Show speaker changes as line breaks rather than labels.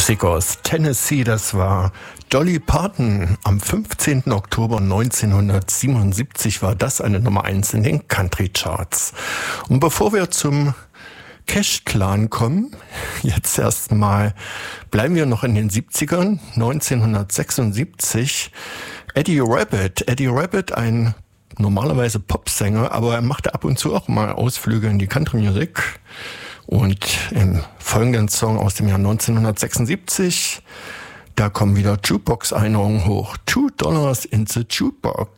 Musik aus Tennessee, das war Dolly Parton. Am 15. Oktober 1977 war das eine Nummer 1 in den Country Charts. Und bevor wir zum Cash Clan kommen, jetzt erstmal bleiben wir noch in den 70ern. 1976 Eddie Rabbitt, ein normalerweise Popsänger, aber er machte ab und zu auch mal Ausflüge in die Country Music. Und im folgenden Song aus dem Jahr 1976, da kommen wieder Jukebox-Erinnerungen hoch. $2 in the Jukebox.